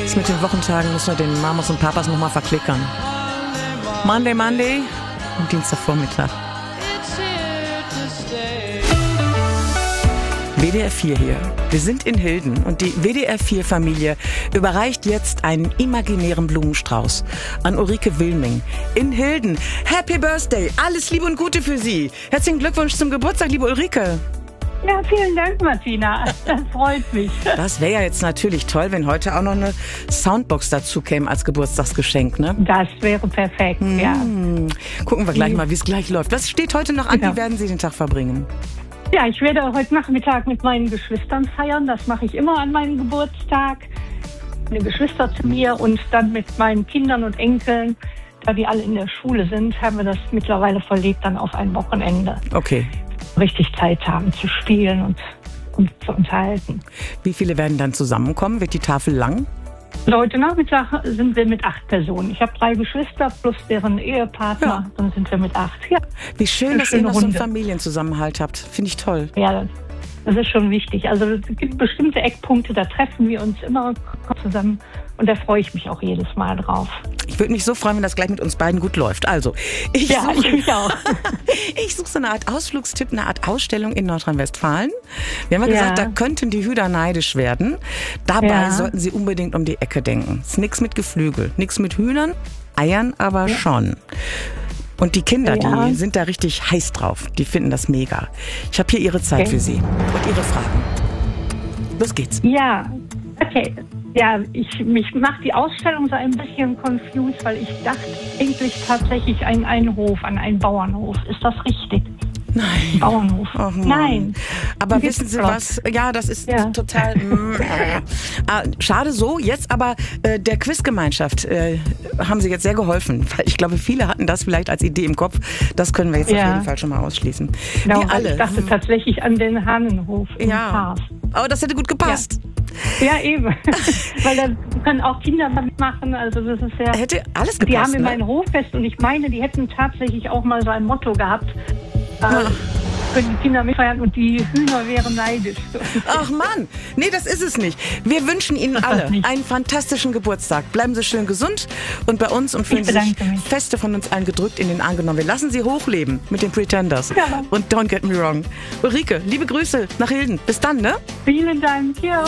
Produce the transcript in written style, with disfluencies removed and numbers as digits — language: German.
Das mit den Wochentagen müssen wir den Mamas und Papas nochmal verklickern. Monday und Dienstagvormittag. WDR 4 hier. Wir sind in Hilden und die WDR 4-Familie überreicht jetzt einen imaginären Blumenstrauß an Ulrike Wilming in Hilden. Happy Birthday! Alles Liebe und Gute für Sie. Herzlichen Glückwunsch zum Geburtstag, liebe Ulrike. Ja, vielen Dank, Martina. Das freut mich. Das wäre ja jetzt natürlich toll, wenn heute auch noch eine Soundbox dazu käme als Geburtstagsgeschenk, ne? Das wäre perfekt, ja. Gucken wir gleich mal, wie es gleich läuft. Was steht heute noch an? Wie werden Sie den Tag verbringen? Ja, ich werde heute Nachmittag mit meinen Geschwistern feiern. Das mache ich immer an meinem Geburtstag. Meine Geschwister zu mir und dann mit meinen Kindern und Enkeln, da die alle in der Schule sind, haben wir das mittlerweile verlegt dann auf ein Wochenende. Okay. Richtig Zeit haben zu spielen und zu unterhalten. Wie viele werden dann zusammenkommen? Wird die Tafel lang? Heute Nachmittag sind wir mit 8 Personen. Ich habe 3 Geschwister plus deren Ehepartner. Ja. Dann sind wir mit 8. Ja. Wie schön, dass ihr noch so einen Familienzusammenhalt habt. Finde ich toll. Ja, das ist schon wichtig. Also es gibt bestimmte Eckpunkte, da treffen wir uns immer zusammen. Und da freue ich mich auch jedes Mal drauf. Ich würde mich so freuen, wenn das gleich mit uns beiden gut läuft. Also, ich mich auch. Ich suche so eine Art Ausflugstipp, eine Art Ausstellung in Nordrhein-Westfalen. Wir haben ja gesagt, da könnten die Hüder neidisch werden. Dabei sollten sie unbedingt um die Ecke denken. Es ist nichts mit Geflügel, nichts mit Hühnern, Eiern aber schon. Und die Kinder, die sind da richtig heiß drauf. Die finden das mega. Ich habe hier ihre Zeit für Sie und ihre Fragen. Los geht's. Ja, okay. Ja, mich macht die Ausstellung so ein bisschen confused, weil ich dachte eigentlich tatsächlich an einen Hof, an einen Bauernhof. Ist das richtig? Nein. Bauernhof. Oh nein. Aber wissen Sie was? Ja, das ist total schade so. Jetzt aber der Quizgemeinschaft haben Sie jetzt sehr geholfen. Weil ich glaube, viele hatten das vielleicht als Idee im Kopf. Das können wir jetzt auf jeden Fall schon mal ausschließen. Genau, wir alle. Ich dachte tatsächlich an den Hahnenhof im Pass. Aber das hätte gut gepasst. Ja, eben. Weil da können auch Kinder mitmachen. Also das ist ja. Hätte alles gepasst. Die haben immer ein Hoffest und ich meine, die hätten tatsächlich auch mal so ein Motto gehabt. Können die Kinder mitfeiern und die Hühner wären neidisch. Ach Mann, nee, das ist es nicht. Wir wünschen Ihnen alle einen fantastischen Geburtstag. Bleiben Sie schön gesund und bei uns und fühlen Sie sich feste von uns allen gedrückt in den Arm genommen. Wir lassen Sie hochleben mit den Pretenders. Ja. Und don't get me wrong. Ulrike, liebe Grüße nach Hilden. Bis dann, ne? Vielen Dank. Ja.